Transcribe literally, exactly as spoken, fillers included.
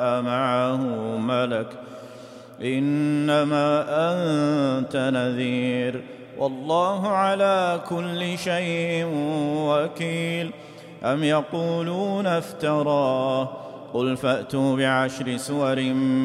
معه ملك إنما أنت نذير والله على كل شيء وكيل أم يقولون افتراه قل فأتوا بعشر سور